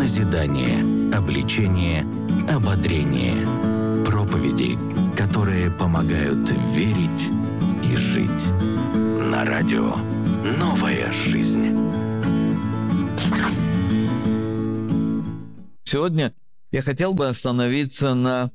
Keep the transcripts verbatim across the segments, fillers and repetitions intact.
назидание, обличение, ободрение. Проповеди, которые помогают верить и жить. На радио «Новая жизнь». Сегодня я хотел бы остановиться на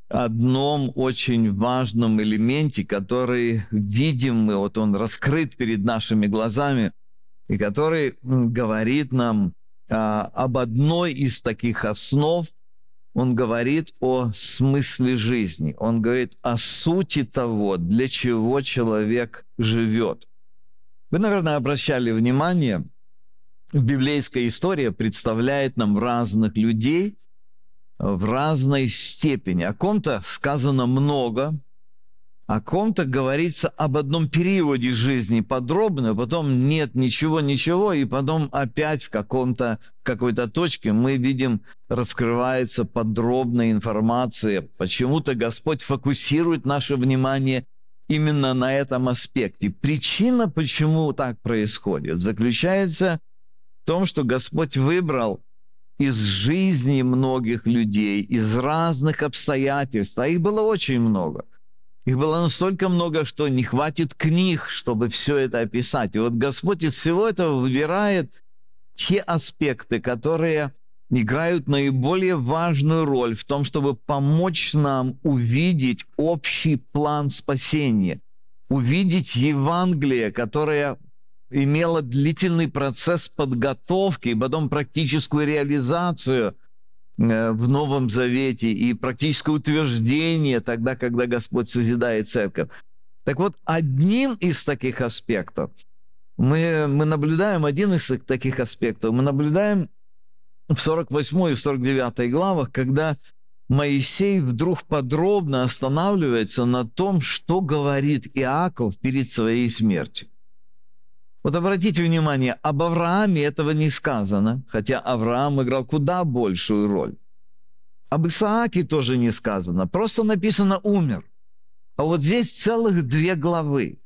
одном очень важном элементе, который видим мы, вот он раскрыт перед нашими глазами, и который говорит нам а, об одной из таких основ. Он говорит о смысле жизни, он говорит о сути того, для чего человек живет. Вы, наверное, обращали внимание, библейская история представляет нам разных людей в разной степени. О ком-то сказано много, о ком-то говорится об одном периоде жизни подробно, потом нет ничего-ничего, и потом опять в каком-то, в какой-то точке мы видим, раскрывается подробная информация. Почему-то Господь фокусирует наше внимание именно на этом аспекте. Причина, почему так происходит, заключается в том, что Господь выбрал из жизни многих людей, из разных обстоятельств, а их было очень много. Их было настолько много, что не хватит книг, чтобы все это описать. И вот Господь из всего этого выбирает те аспекты, которые играют наиболее важную роль в том, чтобы помочь нам увидеть общий план спасения, увидеть Евангелие, которое имело длительный процесс подготовки и потом практическую реализацию в Новом Завете и практическое утверждение тогда, когда Господь созидает церковь. Так вот, одним из таких аспектов, мы, мы наблюдаем, один из таких аспектов, мы наблюдаем в сорок восьмой и сорок девятой главах, когда Моисей вдруг подробно останавливается на том, что говорит Иаков перед своей смертью. Вот обратите внимание, об Аврааме этого не сказано, хотя Авраам играл куда большую роль. Об Исааке тоже не сказано, просто написано «умер». А вот здесь целых две главы.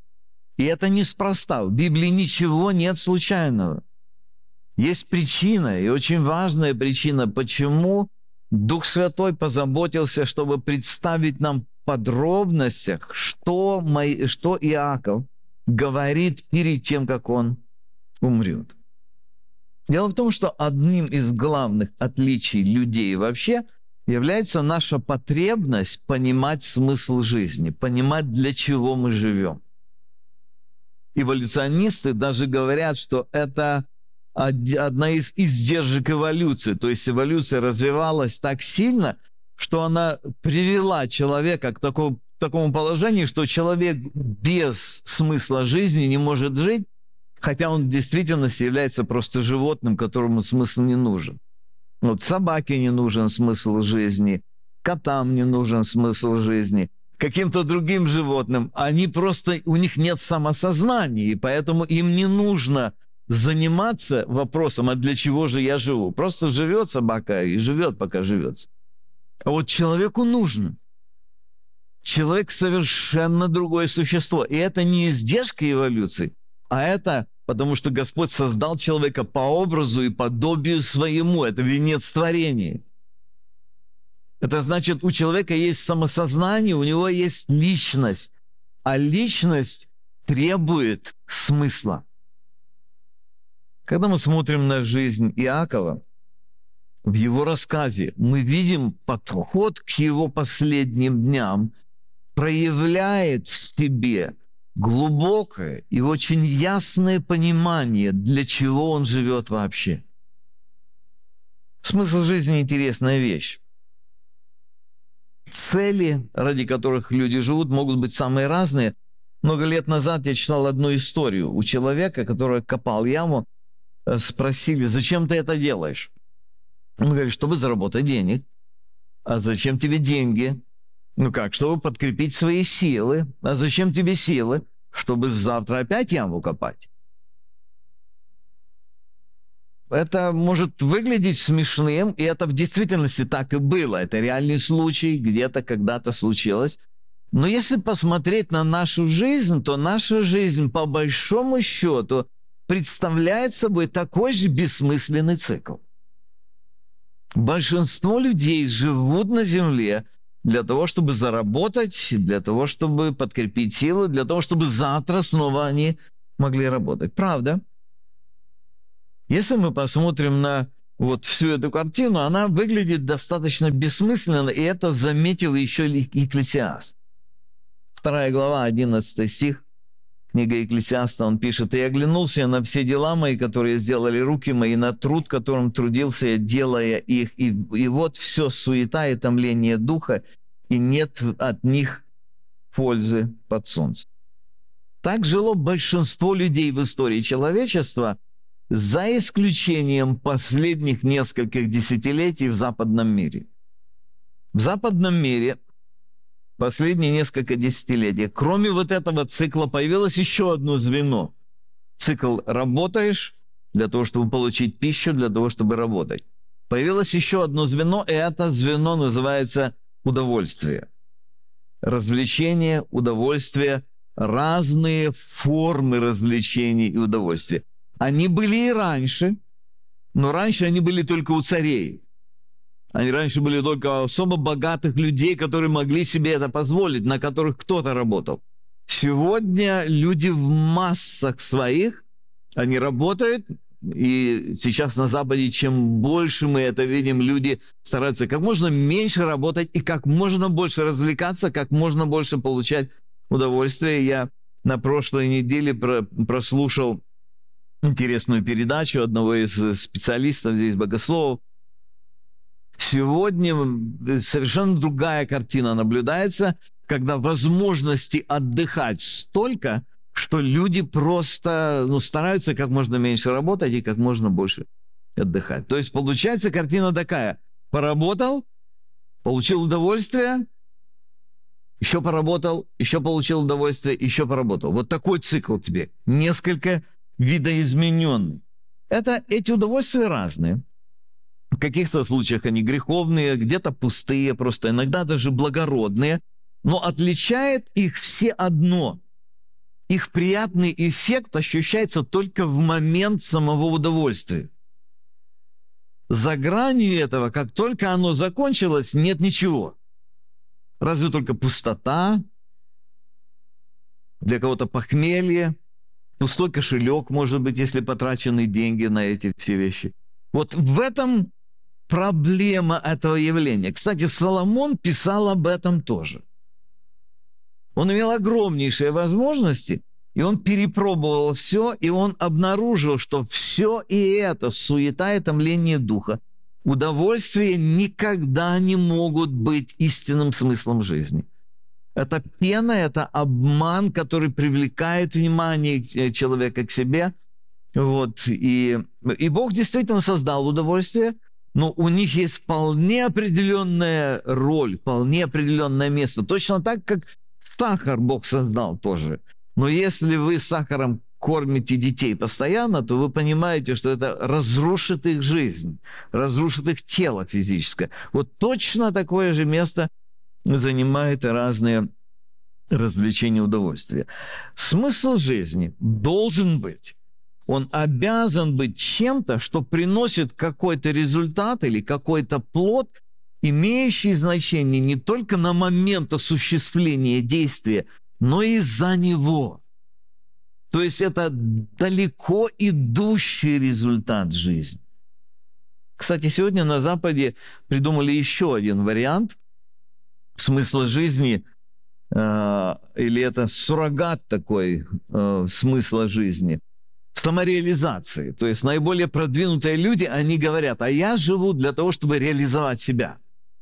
И это неспроста. В Библии ничего нет случайного. Есть причина, и очень важная причина, почему Дух Святой позаботился, чтобы представить нам в подробностях, что, Мо... что Иаков говорит перед тем, как он умрет. Дело в том, что одним из главных отличий людей вообще является наша потребность понимать смысл жизни, понимать, для чего мы живем. Эволюционисты даже говорят, что это одна из издержек эволюции. То есть эволюция развивалась так сильно, что она привела человека к такому к такому положению, что человек без смысла жизни не может жить, хотя он в действительности является просто животным, которому смысл не нужен. Вот собаке не нужен смысл жизни, котам не нужен смысл жизни, каким-то другим животным. Они просто, у них нет самосознания, и поэтому им не нужно заниматься вопросом, а для чего же я живу. Просто живет собака и живет, пока живет. А вот человеку нужно. Человек совершенно другое существо. И это не издержка эволюции, а это потому, что Господь создал человека по образу и подобию своему. Это венец творения. Это значит, у человека есть самосознание, у него есть личность. А личность требует смысла. Когда мы смотрим на жизнь Иакова, в его рассказе мы видим подход к его последним дням, проявляет в себе глубокое и очень ясное понимание, для чего он живет вообще. Смысл жизни – интересная вещь. Цели, ради которых люди живут, могут быть самые разные. Много лет назад я читал одну историю. У человека, который копал яму, спросили: «Зачем ты это делаешь?» Он говорит: «Чтобы заработать денег». «А зачем тебе деньги?» «Ну как, чтобы подкрепить свои силы». «А зачем тебе силы?» «Чтобы завтра опять яму копать». Это может выглядеть смешным, и это в действительности так и было. Это реальный случай, где-то когда-то случилось. Но если посмотреть на нашу жизнь, то наша жизнь, по большому счету, представляет собой такой же бессмысленный цикл. Большинство людей живут на земле для того, чтобы заработать, для того, чтобы подкрепить силы, для того, чтобы завтра снова они могли работать. Правда? Если мы посмотрим на вот всю эту картину, она выглядит достаточно бессмысленно, и это заметил еще и Екклесиаст. Вторая глава, одиннадцатый стих, книга Екклесиаста, он пишет: «И оглянулся я на все дела мои, которые сделали руки мои, на труд, которым трудился я, делая их, и, и вот все суета и томление духа, и нет от них пользы под солнцем». Так жило большинство людей в истории человечества, за исключением последних нескольких десятилетий в западном мире. В западном мире последние несколько десятилетий, кроме вот этого цикла, появилось еще одно звено. Цикл «работаешь» для того, чтобы получить пищу, для того, чтобы работать. Появилось еще одно звено, и это звено называется удовольствие. Развлечение, удовольствие, разные формы развлечений и удовольствия. Они были и раньше, но раньше они были только у царей. Они раньше были только у особо богатых людей, которые могли себе это позволить, на которых кто-то работал. Сегодня люди в массах своих, они работают, и сейчас на Западе, чем больше мы это видим, люди стараются как можно меньше работать и как можно больше развлекаться, как можно больше получать удовольствие. Я на прошлой неделе про- прослушал интересную передачу одного из специалистов здесь, богословов. Сегодня совершенно другая картина наблюдается, когда возможности отдыхать столько, что люди просто ну, стараются как можно меньше работать и как можно больше отдыхать. То есть получается картина такая: поработал, получил удовольствие, еще поработал, еще получил удовольствие, еще поработал. Вот такой цикл тебе, несколько видоизмененный. Это, эти удовольствия разные. В каких-то случаях они греховные, где-то пустые, просто иногда даже благородные. Но отличает их все одно. Их приятный эффект ощущается только в момент самого удовольствия. За гранью этого, как только оно закончилось, нет ничего. Разве только пустота, для кого-то похмелье, пустой кошелек, может быть, если потрачены деньги на эти все вещи. Вот в этом проблема этого явления. Кстати, Соломон писал об этом тоже. Он имел огромнейшие возможности, и он перепробовал все, и он обнаружил, что все и это, суета и томление духа, удовольствия никогда не могут быть истинным смыслом жизни. Это пена, это обман, который привлекает внимание человека к себе. Вот. И, и Бог действительно создал удовольствие, но у них есть вполне определенная роль, вполне определенное место. Точно так, как сахар Бог создал тоже. Но если вы сахаром кормите детей постоянно, то вы понимаете, что это разрушит их жизнь, разрушит их тело физическое. Вот точно такое же место занимают и разные развлечения, удовольствия. Смысл жизни должен быть, он обязан быть чем-то, что приносит какой-то результат или какой-то плод, имеющий значение не только на момент осуществления действия, но и за него. То есть это далеко идущий результат жизни. Кстати, сегодня на Западе придумали еще один вариант смысла жизни, э, или это суррогат такой э, смысла жизни, в самореализации. То есть наиболее продвинутые люди, они говорят: а я живу для того, чтобы реализовать себя.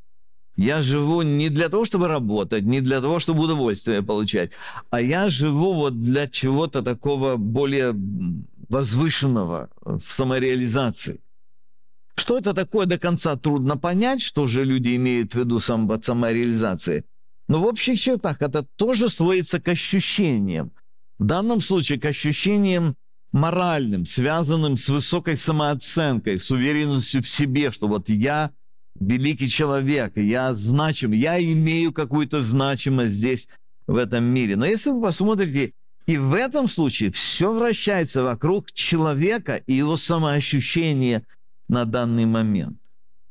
Я живу не для того, чтобы работать, не для того, чтобы удовольствие получать, а я живу вот для чего-то такого более возвышенного, самореализации. Что это такое, до конца трудно понять, что же люди имеют в виду сам, под самореализацией. Но в общих чертах это тоже сводится к ощущениям. В данном случае к ощущениям моральным, связанным с высокой самооценкой, с уверенностью в себе, что вот я великий человек, я значим, я имею какую-то значимость здесь, в этом мире. Но если вы посмотрите, и в этом случае все вращается вокруг человека и его самоощущения на данный момент.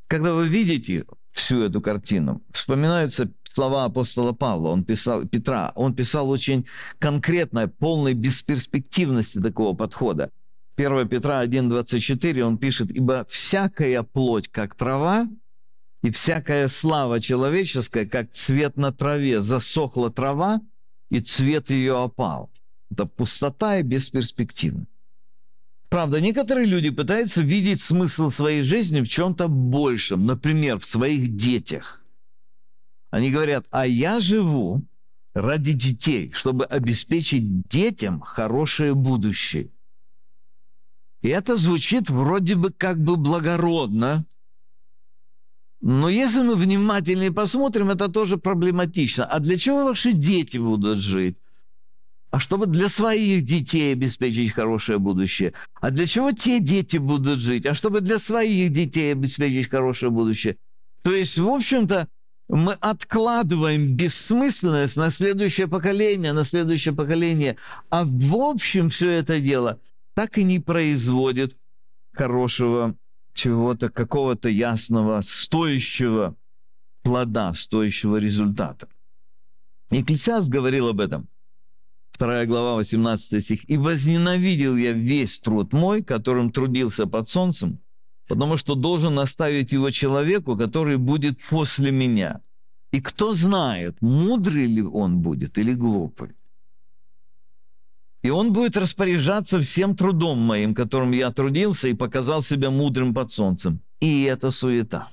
Когда вы видите всю эту картину, вспоминаются слова апостола Павла, он писал, Петра, он писал очень конкретно, полной бесперспективности такого подхода. первое Петра один двадцать четыре, он пишет: «Ибо всякая плоть, как трава, и всякая слава человеческая, как цвет на траве. Засохла трава, и цвет ее опал». Это пустота и бесперспективность. Правда, некоторые люди пытаются видеть смысл своей жизни в чем-то большем, например, в своих детях. Они говорят: а я живу ради детей, чтобы обеспечить детям хорошее будущее. И это звучит вроде бы как бы благородно, но если мы внимательнее посмотрим, это тоже проблематично. А для чего ваши дети будут жить? А чтобы для своих детей обеспечить хорошее будущее. А для чего те дети будут жить? А чтобы для своих детей обеспечить хорошее будущее. То есть, в общем-то, мы откладываем бессмысленность на следующее поколение, на следующее поколение. А в общем все это дело так и не производит хорошего чего-то, какого-то ясного, стоящего плода, стоящего результата. Екклесиаст говорил об этом. вторая глава, восемнадцатый стих. «И возненавидел я весь труд мой, которым трудился под солнцем, потому что должен оставить его человеку, который будет после меня. И кто знает, мудрый ли он будет или глупый. И он будет распоряжаться всем трудом моим, которым я трудился и показал себя мудрым под солнцем». И это суета.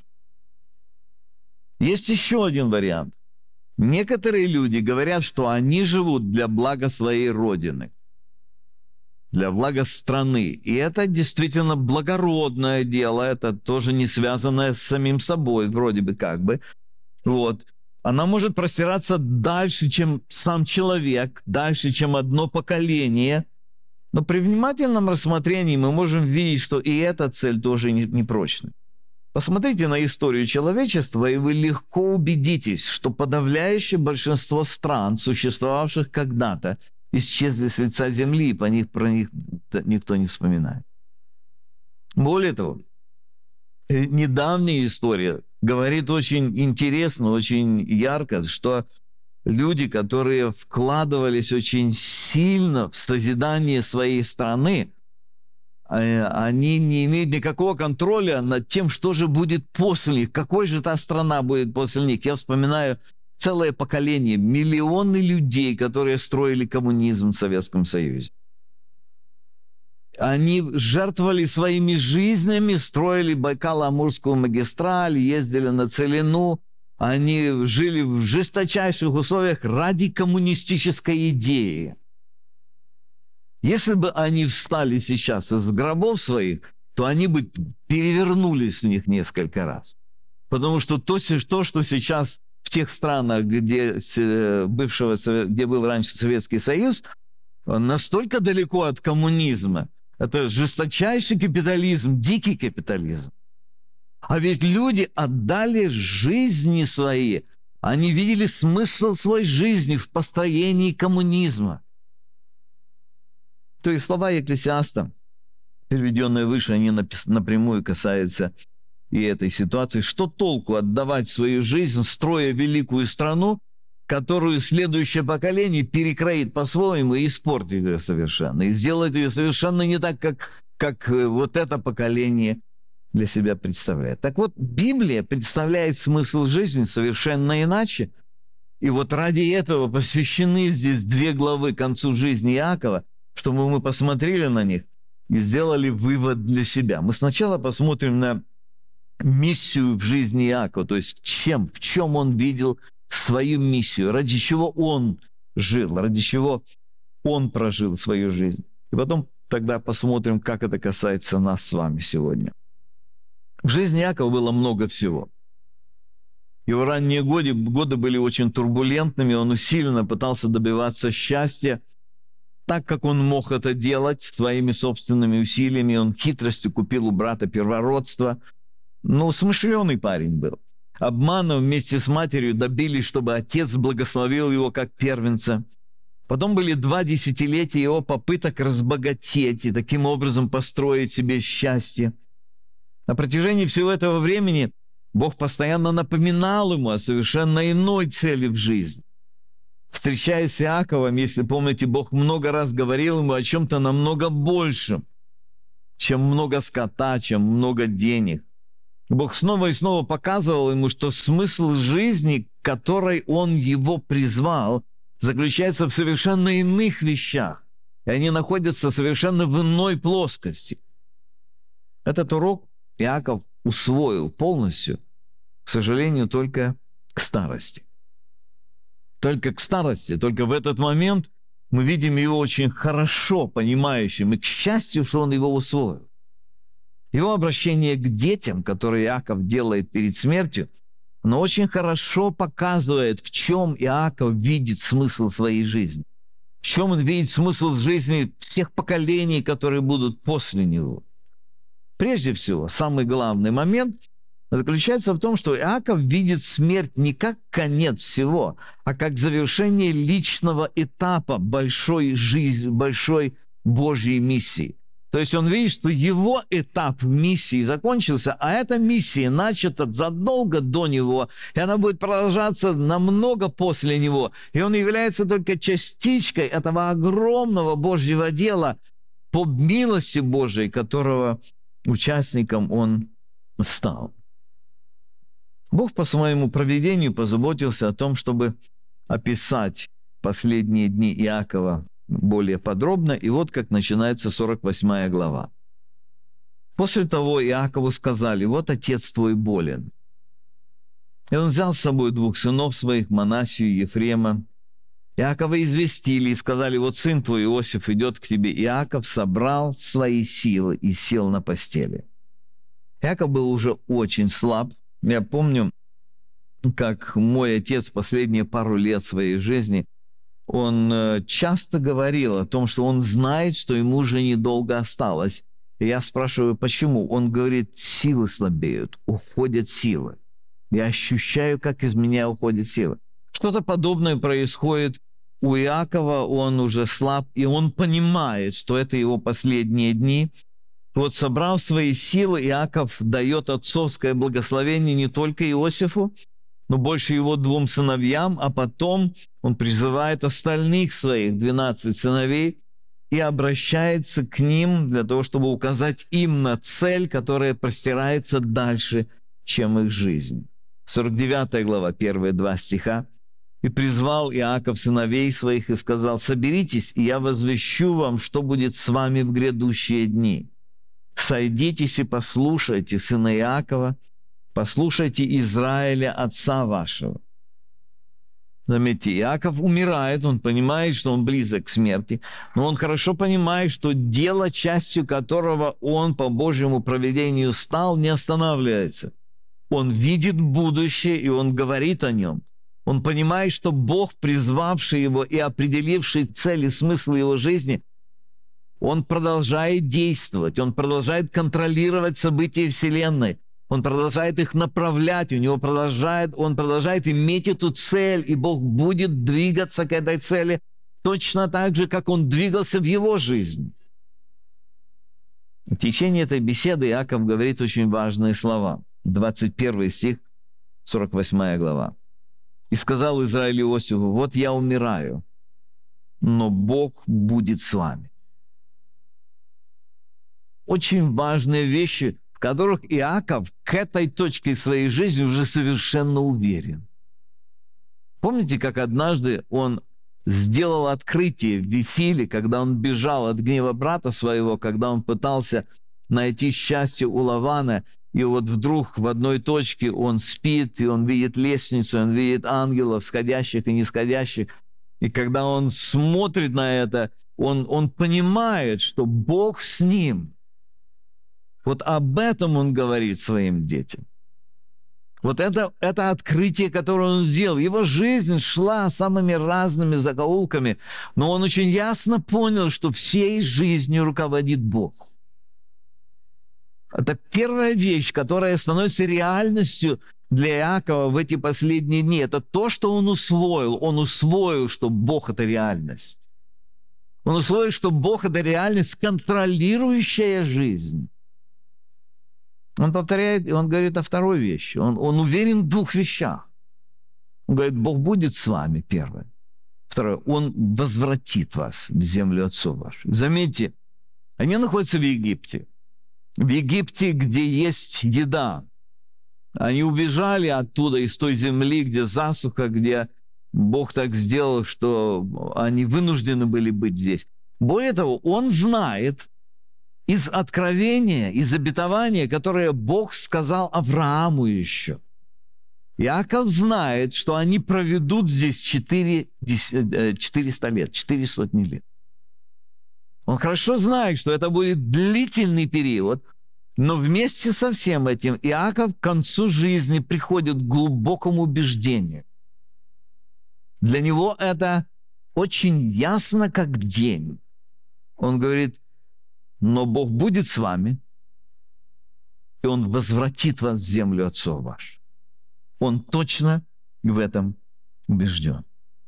Есть еще один вариант. Некоторые люди говорят, что они живут для блага своей родины, для блага страны. И это действительно благородное дело, это тоже не связанное с самим собой, вроде бы как бы. Вот. Она может простираться дальше, чем сам человек, дальше, чем одно поколение. Но при внимательном рассмотрении мы можем видеть, что и эта цель тоже непрочна. Посмотрите на историю человечества, и вы легко убедитесь, что подавляющее большинство стран, существовавших когда-то, исчезли с лица земли, и по них, про них никто не вспоминает. Более того, недавняя история говорит очень интересно, очень ярко, что люди, которые вкладывались очень сильно в созидание своей страны, они не имеют никакого контроля над тем, что же будет после них, какой же та страна будет после них. Я вспоминаю целое поколение, миллионы людей, которые строили коммунизм в Советском Союзе. Они жертвовали своими жизнями, строили Байкало-Амурскую магистраль, ездили на Целину. Они жили в жесточайших условиях ради коммунистической идеи. Если бы они встали сейчас из гробов своих, то они бы перевернулись в них несколько раз. Потому что то, то что сейчас в тех странах, где, бывшего, где был раньше Советский Союз, настолько далеко от коммунизма. Это жесточайший капитализм, дикий капитализм. А ведь люди отдали жизни свои. Они видели смысл своей жизни в построении коммунизма. То есть слова Екклесиаста, переведенные выше, они напрямую касаются и этой ситуации. Что толку отдавать свою жизнь, строя великую страну, которую следующее поколение перекроит по-своему и испортит ее совершенно, и сделает ее совершенно не так, как, как вот это поколение для себя представляет. Так вот, Библия представляет смысл жизни совершенно иначе. И вот ради этого посвящены здесь две главы к концу жизни Иакова, чтобы мы посмотрели на них и сделали вывод для себя. Мы сначала посмотрим на миссию в жизни Иакова, то есть чем, в чем он видел свою миссию, ради чего он жил, ради чего он прожил свою жизнь. И потом тогда посмотрим, как это касается нас с вами сегодня. В жизни Иакова было много всего. Его ранние годы, годы были очень турбулентными, он усиленно пытался добиваться счастья, так как он мог это делать своими собственными усилиями. Он хитростью купил у брата первородство. Ну, смышленый парень был. Обманом вместе с матерью добились, чтобы отец благословил его как первенца. Потом были два десятилетия его попыток разбогатеть и таким образом построить себе счастье. На протяжении всего этого времени Бог постоянно напоминал ему о совершенно иной цели в жизни. Встречаясь с Иаковом, если помните, Бог много раз говорил ему о чем-то намного большем, чем много скота, чем много денег. Бог снова и снова показывал ему, что смысл жизни, к которой Он его призвал, заключается в совершенно иных вещах, и они находятся совершенно в иной плоскости. Этот урок Иаков усвоил полностью, к сожалению, только к старости. Только к старости, только в этот момент мы видим его очень хорошо понимающим, и к счастью, что он его усвоил. Его обращение к детям, которое Иаков делает перед смертью, оно очень хорошо показывает, в чем Иаков видит смысл своей жизни, в чем он видит смысл жизни всех поколений, которые будут после него. Прежде всего, самый главный момент заключается в том, что Иаков видит смерть не как конец всего, а как завершение личного этапа большой жизни, большой Божьей миссии. То есть он видит, что его этап миссии закончился, а эта миссия начата задолго до него, и она будет продолжаться намного после него. И он является только частичкой этого огромного Божьего дела по милости Божией, которого участником он стал. Бог по своему провидению позаботился о том, чтобы описать последние дни Иакова более подробно, и вот как начинается сорок восьмая глава. После того Иакову сказали: «Вот отец твой болен». И он взял с собой двух сынов своих, Манассию и Ефрема. Иакова известили и сказали: «Вот сын твой Иосиф идет к тебе». Иаков собрал свои силы и сел на постели. Иаков был уже очень слаб. Я помню, как мой отец последние пару лет своей жизни, он часто говорил о том, что он знает, что ему уже недолго осталось. И я спрашиваю, почему? Он говорит: силы слабеют, уходят силы. Я ощущаю, как из меня уходят силы. Что-то подобное происходит у Иакова, он уже слаб, и он понимает, что это его последние дни. Вот, собрав свои силы, Иаков дает отцовское благословение не только Иосифу, но больше его двум сыновьям, а потом он призывает остальных своих двенадцать сыновей и обращается к ним для того, чтобы указать им на цель, которая простирается дальше, чем их жизнь. сорок девятая глава, первые два стиха. «И призвал Иаков сыновей своих и сказал: соберитесь, и я возвещу вам, что будет с вами в грядущие дни. Сойдитесь и послушайте сына Иакова, послушайте Израиля, отца вашего». Заметьте, Иаков умирает, он понимает, что он близок к смерти, но он хорошо понимает, что дело, частью которого он по Божьему провидению стал, не останавливается. Он видит будущее, и он говорит о нем. Он понимает, что Бог, призвавший его и определивший цель и смысл его жизни, он продолжает действовать, он продолжает контролировать события Вселенной, он продолжает их направлять, у него продолжает, он продолжает иметь эту цель, и Бог будет двигаться к этой цели точно так же, как он двигался в его жизни. В течение этой беседы Иаков говорит очень важные слова. двадцать первый стих, сорок восьмая глава. «И сказал Израиль Иосифу: вот я умираю, но Бог будет с вами». Очень важные вещи, в которых Иаков к этой точке своей жизни уже совершенно уверен. Помните, как однажды он сделал открытие в Вифиле, когда он бежал от гнева брата своего, когда он пытался найти счастье у Лавана, и вот вдруг в одной точке он спит, и он видит лестницу, он видит ангелов, сходящих и нисходящих. И когда он смотрит на это, он, он понимает, что Бог с ним. Вот об этом он говорит своим детям. Вот это, это открытие, которое он сделал. Его жизнь шла самыми разными закоулками, но он очень ясно понял, что всей жизнью руководит Бог. Это первая вещь, которая становится реальностью для Иакова в эти последние дни. Это то, что он усвоил. Он усвоил, что Бог – это реальность. Он усвоил, что Бог – это реальность, контролирующая жизнь. Он повторяет, и он говорит о второй вещи. Он, он уверен в двух вещах. Он говорит, Бог будет с вами, первое. Второе, Он возвратит вас в землю отцов ваших. Заметьте, они находятся в Египте. В Египте, где есть еда. Они убежали оттуда, из той земли, где засуха, где Бог так сделал, что они вынуждены были быть здесь. Более того, Он знает из откровения, из обетования, которое Бог сказал Аврааму еще. Иаков знает, что они проведут здесь четыреста лет, четыре сотни лет. Он хорошо знает, что это будет длительный период, но вместе со всем этим Иаков к концу жизни приходит к глубокому убеждению. Для него это очень ясно, как день. Он говорит, но Бог будет с вами, и Он возвратит вас в землю отцов ваших. Он точно в этом убежден.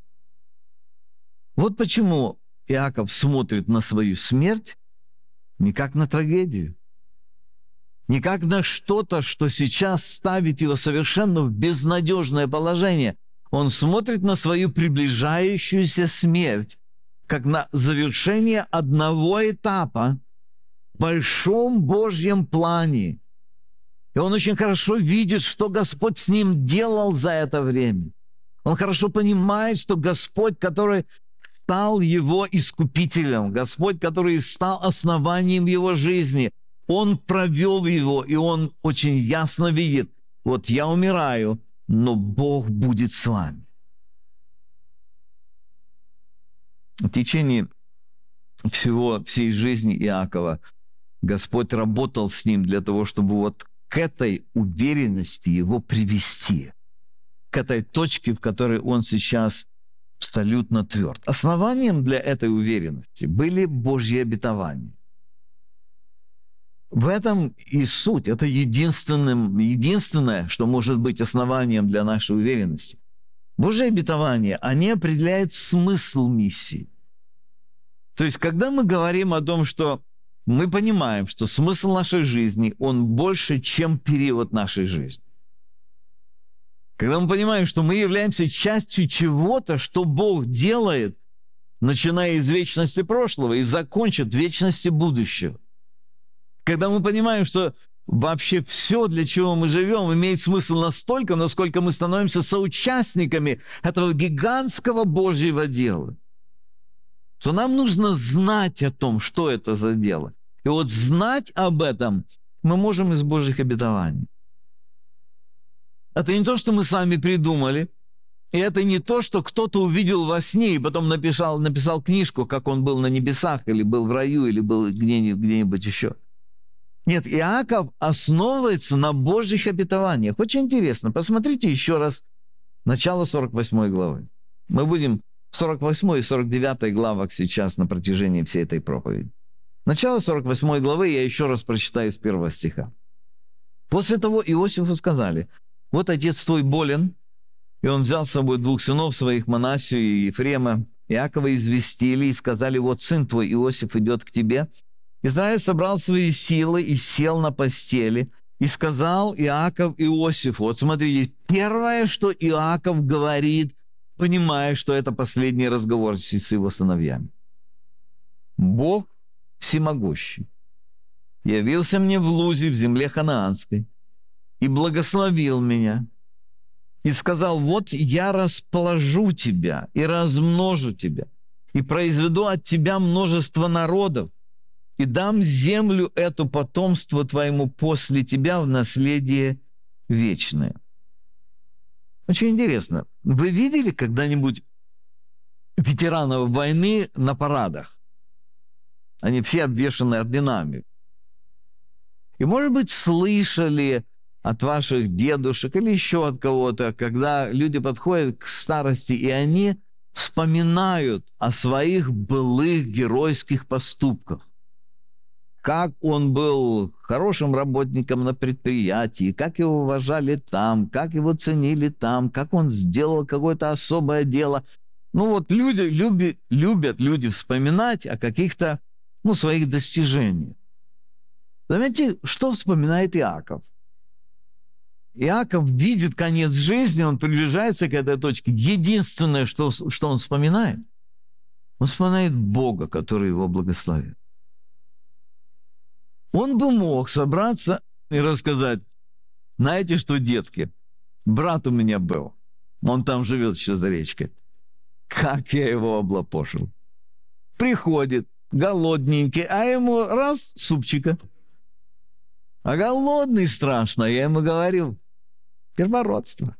Вот почему Иаков смотрит на свою смерть не как на трагедию, не как на что-то, что сейчас ставит его совершенно в безнадежное положение. Он смотрит на свою приближающуюся смерть, как на завершение одного этапа в большом Божьем плане. И он очень хорошо видит, что Господь с ним делал за это время. Он хорошо понимает, что Господь, который стал его искупителем, Господь, который стал основанием его жизни, Он провел его, и он очень ясно видит, вот я умираю, но Бог будет с вами. В течение всего, всей жизни Иакова Господь работал с ним для того, чтобы вот к этой уверенности его привести, к этой точке, в которой он сейчас абсолютно тверд. Основанием для этой уверенности были Божьи обетования. В этом и суть. Это единственным, единственное, что может быть основанием для нашей уверенности. Божьи обетования, они определяют смысл миссии. То есть, когда мы говорим о том, что мы понимаем, что смысл нашей жизни, он больше, чем период нашей жизни. Когда мы понимаем, что мы являемся частью чего-то, что Бог делает, начиная из вечности прошлого и закончит в вечности будущего. Когда мы понимаем, что вообще все, для чего мы живем, имеет смысл настолько, насколько мы становимся соучастниками этого гигантского Божьего дела, то нам нужно знать о том, что это за дело. И вот знать об этом мы можем из Божьих обетований. Это не то, что мы сами придумали, и это не то, что кто-то увидел во сне и потом написал, написал книжку, как он был на небесах, или был в раю, или был где-нибудь, где-нибудь еще. Нет, Иаков основывается на Божьих обетованиях. Очень интересно. Посмотрите еще раз начало сорок восьмой главы. Мы будем в сорок восьмой и сорок девятой главах сейчас на протяжении всей этой проповеди. Начало сорок восьмой главы я еще раз прочитаю с первого стиха. «После того Иосифу сказали, вот отец твой болен, и он взял с собой двух сынов своих, Манассию и Ефрема. Иакова известили и сказали, вот сын твой Иосиф идет к тебе. Израиль собрал свои силы и сел на постели, и сказал Иаков Иосифу». Вот смотрите, первое, что Иаков говорит, понимая, что это последний разговор с его сыновьями. «Бог всемогущий явился мне в Лузе, в земле ханаанской, и благословил меня, и сказал, вот я расположу тебя и размножу тебя, и произведу от тебя множество народов, и дам землю эту потомству твоему после тебя в наследие вечное». Очень интересно. Вы видели когда-нибудь ветеранов войны на парадах? Они все обвешаны орденами. И, может быть, слышали от ваших дедушек или еще от кого-то, когда люди подходят к старости, и они вспоминают о своих былых геройских поступках. Как он был хорошим работником на предприятии, как его уважали там, как его ценили там, как он сделал какое-то особое дело. Ну вот люди люби, любят люди вспоминать о каких-то ну, своих достижениях. Заметьте, что вспоминает Иаков. Иаков видит конец жизни, он приближается к этой точке. Единственное, что, что он вспоминает, он вспоминает Бога, который его благословит. Он бы мог собраться и рассказать: знаете что, детки, брат у меня был, он там живет еще за речкой. Как я его облапошил. Приходит, голодненький, а ему раз, супчика. А голодный страшно, я ему говорил, первородство.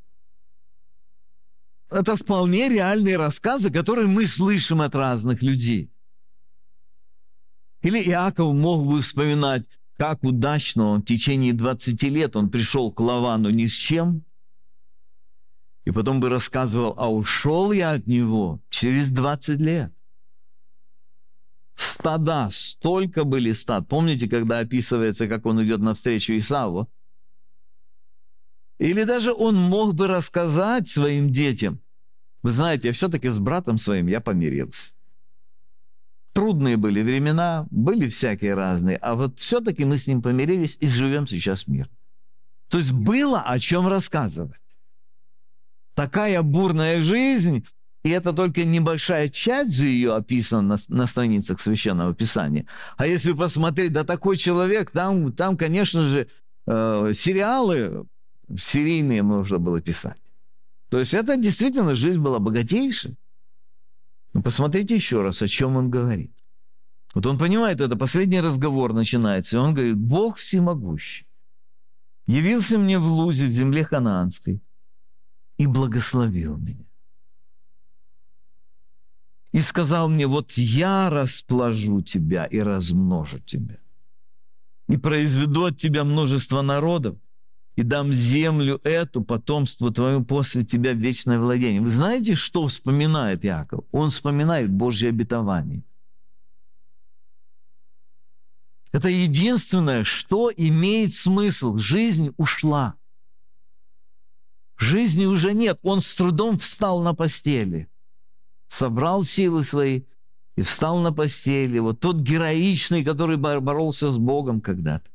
Это вполне реальные рассказы, которые мы слышим от разных людей. Или Иаков мог бы вспоминать, как удачно он в течение двадцати лет он пришел к Лавану ни с чем, и потом бы рассказывал: а ушел я от него через двадцать лет. Стада, столько были стад. Помните, когда описывается, как он идет навстречу Исаву? Или даже он мог бы рассказать своим детям: вы знаете, все-таки с братом своим я помирился. Трудные были времена, были всякие разные, а вот все-таки мы с ним помирились и живем сейчас мир. То есть было о чем рассказывать. Такая бурная жизнь, и это только небольшая часть же ее описана на, на страницах Священного Писания. А если посмотреть, да такой человек, там, там конечно же, э, сериалы серийные можно было писать. То есть это действительно жизнь была богатейшая. Но посмотрите еще раз, о чем он говорит. Вот он понимает, это последний разговор начинается, и он говорит: Бог всемогущий явился мне в Лузе, в земле ханаанской, и благословил меня. И сказал мне: вот я расплажу тебя и размножу тебя, и произведу от тебя множество народов, и дам землю эту, потомству твоему после тебя в вечное владение. Вы знаете, что вспоминает Иаков? Он вспоминает Божье обетование. Это единственное, что имеет смысл. Жизнь ушла. Жизни уже нет. Он с трудом встал на постели, собрал силы свои и встал на постели. Вот тот героичный, который боролся с Богом когда-то.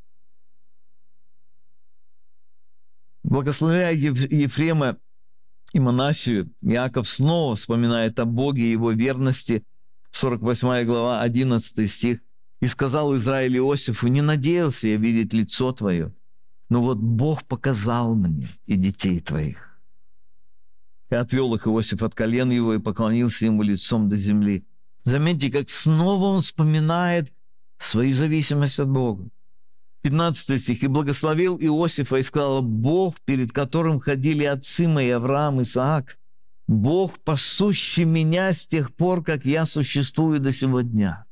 Благословляя Ефрема и Манасию, Иаков снова вспоминает о Боге и его верности. сорок восьмая глава, одиннадцатый стих. «И сказал Израиль Иосифу: не надеялся я видеть лицо твое, но вот Бог показал мне и детей твоих. И отвел их Иосиф от колен его и поклонился ему лицом до земли». Заметьте, как снова он вспоминает свою зависимость от Бога. пятнадцатый стих. «И благословил Иосифа и сказал: Бог, перед которым ходили отцы мои Авраам, Исаак, Бог, пасущий меня с тех пор, как я существую до сего дня».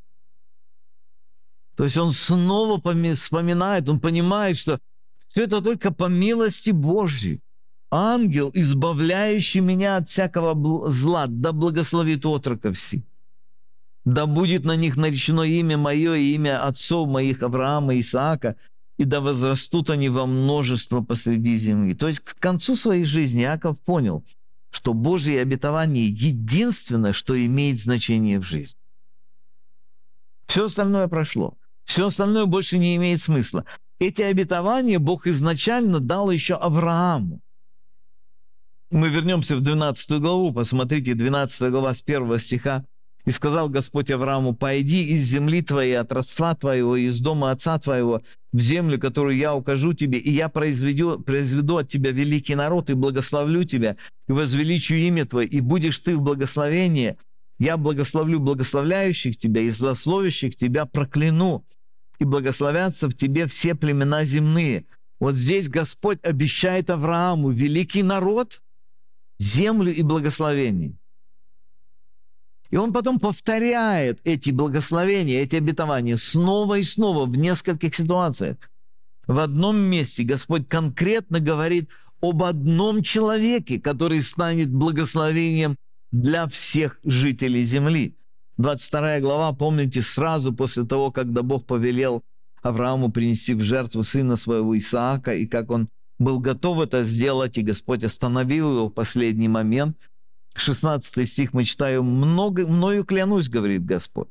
То есть он снова вспоминает, он понимает, что все это только по милости Божьей. Ангел, избавляющий меня от всякого зла, да благословит отроков сих. Да будет на них наречено имя мое и имя отцов моих Авраама и Исаака, и да возрастут они во множество посреди земли. То есть к концу своей жизни Иаков понял, что Божье обетование единственное, что имеет значение в жизни. Все остальное прошло. Все остальное больше не имеет смысла. Эти обетования Бог изначально дал еще Аврааму. Мы вернемся в двенадцатую главу, посмотрите, двенадцатая глава с первого стиха. «И сказал Господь Аврааму: пойди из земли твоей, от родства твоего, из дома отца твоего, в землю, которую я укажу тебе, и я произведу, произведу от тебя великий народ, и благословлю тебя, и возвеличу имя твое, и будешь ты в благословении. Я благословлю благословляющих тебя, и злословящих тебя прокляну, и благословятся в тебе все племена земные». Вот здесь Господь обещает Аврааму великий народ, землю и благословение. И он потом повторяет эти благословения, эти обетования снова и снова в нескольких ситуациях. В одном месте Господь конкретно говорит об одном человеке, который станет благословением для всех жителей земли. двадцать вторая глава, помните, сразу после того, когда Бог повелел Аврааму принести в жертву сына своего Исаака, и как он был готов это сделать, и Господь остановил его в последний момент. шестнадцатый стих мы читаем: «Много, мною клянусь, говорит Господь,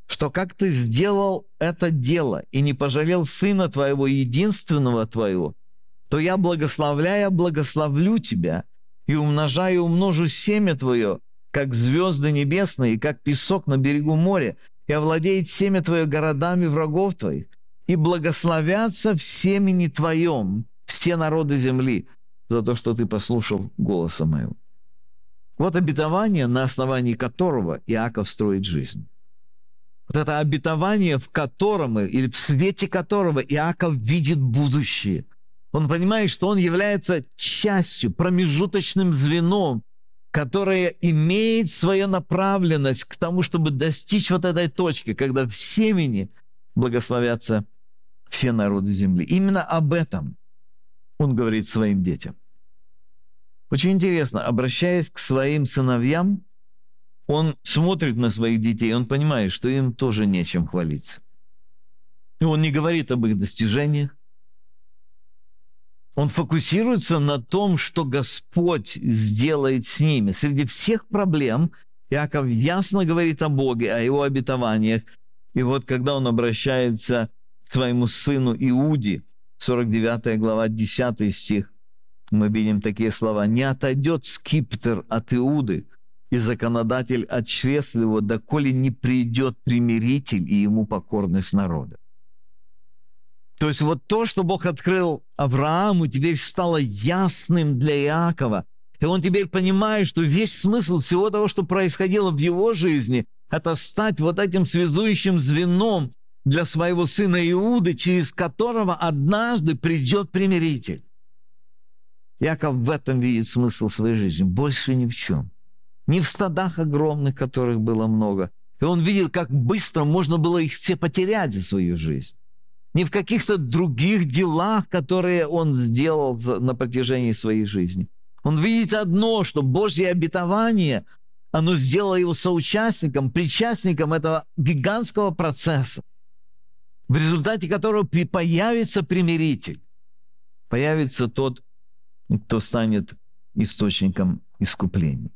что как ты сделал это дело и не пожалел сына твоего, единственного твоего, то я, благословляя, благословлю тебя и умножаю и умножу семя твое, как звезды небесные и как песок на берегу моря, и овладеет семя твое городами врагов твоих, и благословятся в семени твоем все народы земли за то, что ты послушал голоса моего». Вот обетование, на основании которого Иаков строит жизнь. Вот это обетование, в котором или в свете которого Иаков видит будущее. Он понимает, что он является частью, промежуточным звеном, которое имеет свою направленность к тому, чтобы достичь вот этой точки, когда в семени благословятся все народы земли. Именно об этом он говорит своим детям. Очень интересно, обращаясь к своим сыновьям, он смотрит на своих детей, он понимает, что им тоже нечем хвалиться. И он не говорит об их достижениях. Он фокусируется на том, что Господь сделает с ними. Среди всех проблем Иаков ясно говорит о Боге, о Его обетованиях. И вот когда он обращается к своему сыну Иуде, сорок девятая глава, десятый стих, мы видим такие слова: «Не отойдет скипетр от Иуды, и законодатель от чресла его, доколе не придет примиритель и ему покорность народа». То есть вот то, что Бог открыл Аврааму, теперь стало ясным для Иакова. И он теперь понимает, что весь смысл всего того, что происходило в его жизни, это стать вот этим связующим звеном для своего сына Иуды, через которого однажды придет примиритель. Иаков в этом видит смысл своей жизни, больше ни в чем. Не в стадах огромных, которых было много. И он видел, как быстро можно было их все потерять за свою жизнь. Не в каких-то других делах, которые он сделал на протяжении своей жизни. Он видит одно, что Божье обетование, оно сделало его соучастником, причастником этого гигантского процесса, в результате которого появится примиритель, появится тот, кто станет источником искупления.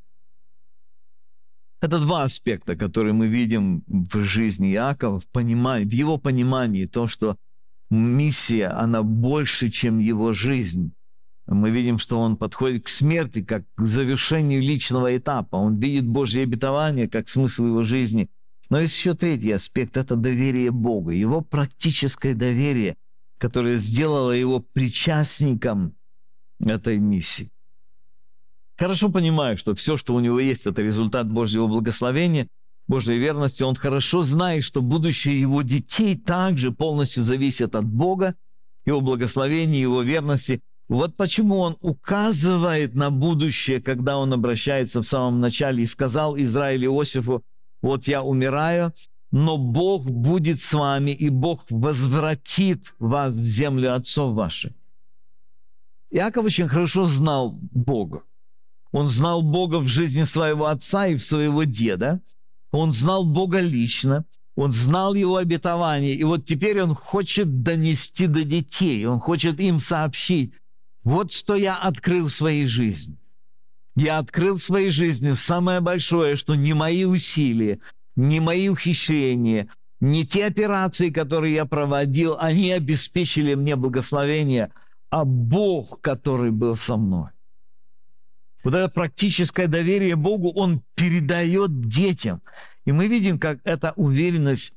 Это два аспекта, которые мы видим в жизни Иакова, в, понимании, в его понимании, то, что миссия, она больше, чем его жизнь. Мы видим, что он подходит к смерти, как к завершению личного этапа. Он видит Божье обетование, как смысл его жизни. Но есть еще третий аспект – это доверие Богу, его практическое доверие, которое сделало его причастником этой миссии. Хорошо понимаю, что все, что у него есть, это результат Божьего благословения, Божьей верности. Он хорошо знает, что будущее его детей также полностью зависит от Бога, Его благословения, Его верности. Вот почему он указывает на будущее, когда он обращается в самом начале и сказал Израилю Иосифу: «Вот я умираю, но Бог будет с вами, и Бог возвратит вас в землю отцов ваших». Иаков очень хорошо знал Бога. Он знал Бога в жизни своего отца и своего деда. Он знал Бога лично. Он знал Его обетование. И вот теперь он хочет донести до детей. Он хочет им сообщить: вот что я открыл в своей жизни. Я открыл в своей жизни самое большое, что не мои усилия, не мои ухищрения, не те операции, которые я проводил, они обеспечили мне благословение, а Бог, который был со мной. Вот это практическое доверие Богу он передает детям. И мы видим, как эта уверенность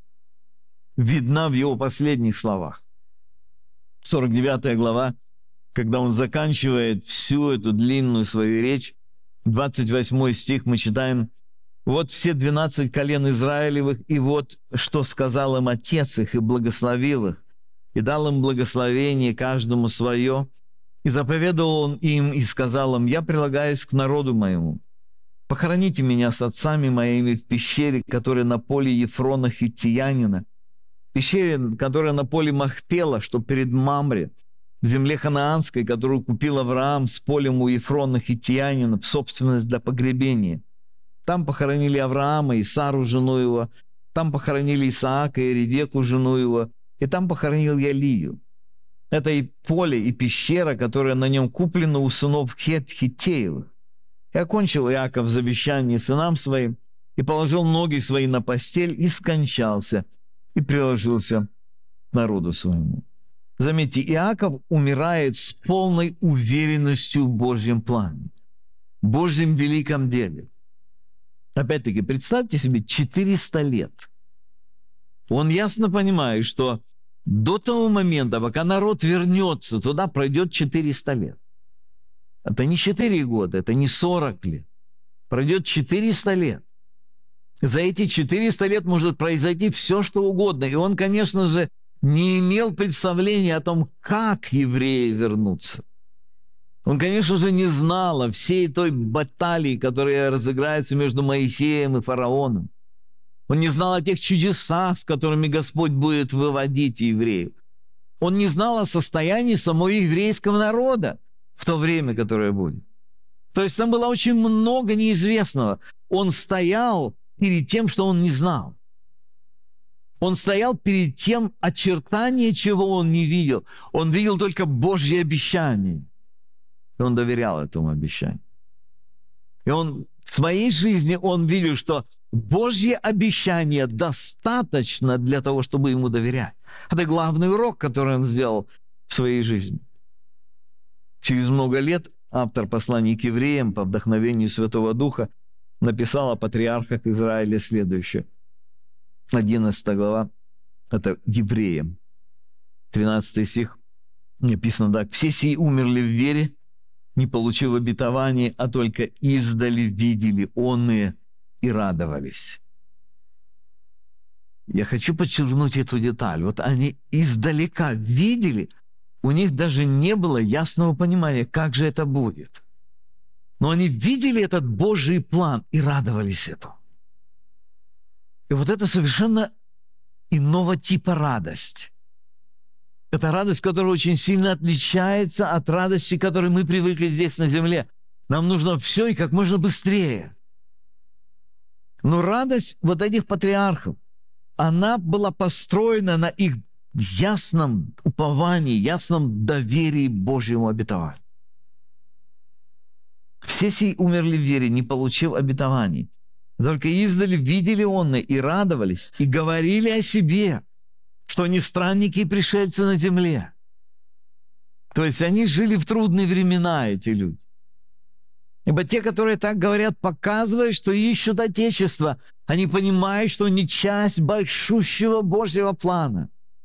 видна в его последних словах. сорок девятая глава, когда он заканчивает всю эту длинную свою речь, двадцать восьмой стих мы читаем: «Вот все двенадцать колен Израилевых, и вот что сказал им отец их, и благословил их, и дал им благословение каждому свое. И заповедовал он им, и сказал им: я прилагаюсь к народу моему. Похороните меня с отцами моими в пещере, которая на поле Ефрона Хиттиянина, в пещере, которая на поле Махпела, что перед Мамре, в земле ханаанской, которую купил Авраам с полем у Ефрона Хиттиянина в собственность для погребения. Там похоронили Авраама и Сару, жену его, там похоронили Исаака и Ревеку, жену его, и там похоронил я Лию. Это и поле, и пещера, которая на нем куплена у сынов Хет Хиттеевых. И окончил Иаков завещание сынам своим: и положил ноги свои на постель, и скончался, и приложился к народу своему». Заметьте, Иаков умирает с полной уверенностью в Божьем плане, в Божьем великом деле. Опять-таки, представьте себе, четыреста лет. Он ясно понимает, что до того момента, пока народ вернется туда, пройдет четыреста лет. Это не четыре года, это не сорок лет. Пройдет четыреста лет. За эти четыреста лет может произойти все, что угодно. И он, конечно же, не имел представления о том, как евреи вернутся. Он, конечно же, не знал о всей той баталии, которая разыграется между Моисеем и фараоном. Он не знал о тех чудесах, с которыми Господь будет выводить евреев. Он не знал о состоянии самого еврейского народа в то время, которое будет. То есть там было очень много неизвестного. Он стоял перед тем, что он не знал. Он стоял перед тем, очертания чего он не видел. Он видел только Божьи обещания. И он доверял этому обещанию. И он в своей жизни он видел, что Божье обещание достаточно для того, чтобы ему доверять. Это главный урок, который он сделал в своей жизни. Через много лет автор посланий к евреям по вдохновению Святого Духа написал о патриархах Израиля следующее. одиннадцатая глава, это евреям. тринадцатый стих написано так. «Все сии умерли в вере, не получив обетований, а только издали видели онные и радовались». Я хочу подчеркнуть эту деталь. Вот они издалека видели, у них даже не было ясного понимания, как же это будет. Но они видели этот Божий план и радовались этому. И вот это совершенно иного типа радость. Это радость, которая очень сильно отличается от радости, к которой мы привыкли здесь на земле. Нам нужно все и как можно быстрее. Но радость вот этих патриархов, она была построена на их ясном уповании, ясном доверии Божьему обетованию. Все сии умерли в вере, не получив обетований. Только издали видели онны и радовались, и говорили о себе, что они странники и пришельцы на земле. То есть они жили в трудные времена, эти люди. Ибо те, которые так говорят, показывают, что ищут Отечество. Они понимают, что они часть большущего Божьего плана.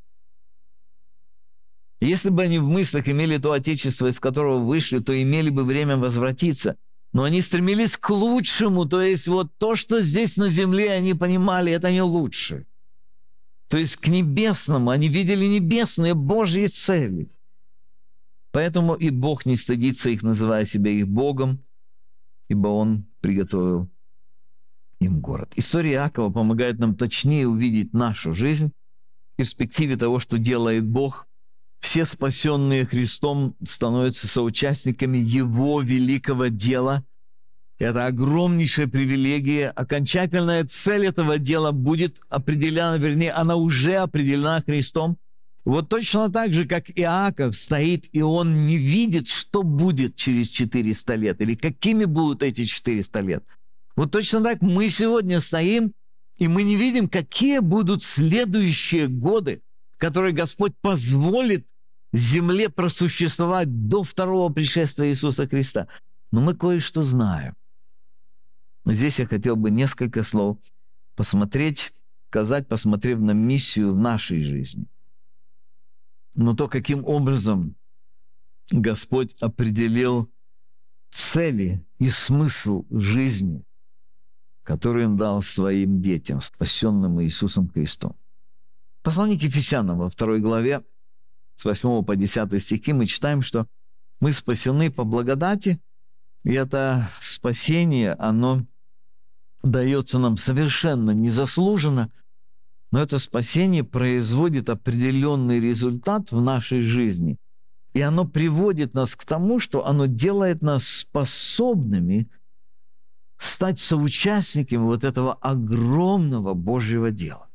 Если бы они в мыслях имели то Отечество, из которого вышли, то имели бы время возвратиться. Но они стремились к лучшему, то есть вот то, что здесь на земле, они понимали, это не лучше. То есть к небесному, они видели небесные Божьи цели. Поэтому и Бог не стыдится их, называя себя их Богом, ибо Он приготовил им город. История Иакова помогает нам точнее увидеть нашу жизнь в перспективе того, что делает Бог. Все спасенные Христом становятся соучастниками Его великого дела. Это огромнейшая привилегия. Окончательная цель этого дела будет определена, вернее, она уже определена Христом. Вот точно так же, как Иаков стоит, и он не видит, что будет через четыреста лет, или какими будут эти четыреста лет. Вот точно так мы сегодня стоим, и мы не видим, какие будут следующие годы, которые Господь позволит земле просуществовать до второго пришествия Иисуса Христа. Но мы кое-что знаем. Здесь я хотел бы несколько слов посмотреть, сказать, посмотрев на миссию в нашей жизни. Но то, каким образом Господь определил цели и смысл жизни, который Он дал своим детям, спасенным Иисусом Христом. Послание к Ефесянам во второй главе, с восьмого по десятый стихи, мы читаем, что мы спасены по благодати, и это спасение, оно дается нам совершенно незаслуженно, но это спасение производит определенный результат в нашей жизни, и оно приводит нас к тому, что оно делает нас способными стать соучастниками вот этого огромного Божьего дела.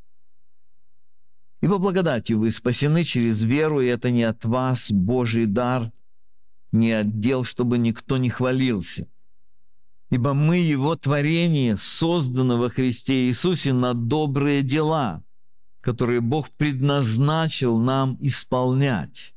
Ибо благодатью вы спасены через веру, и это не от вас Божий дар, не от дел, чтобы никто не хвалился. ибо мы Его творение, создано во Христе Иисусе на добрые дела, которые Бог предназначил нам исполнять».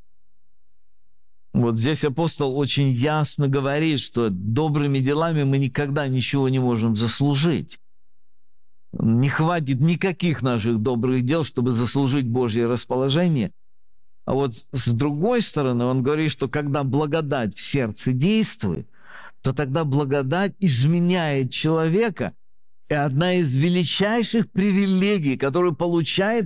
Вот здесь апостол очень ясно говорит, что добрыми делами мы никогда ничего не можем заслужить. Не хватит никаких наших добрых дел, чтобы заслужить Божье расположение. А вот с другой стороны, он говорит, что когда благодать в сердце действует, то тогда благодать изменяет человека. И одна из величайших привилегий, которую получает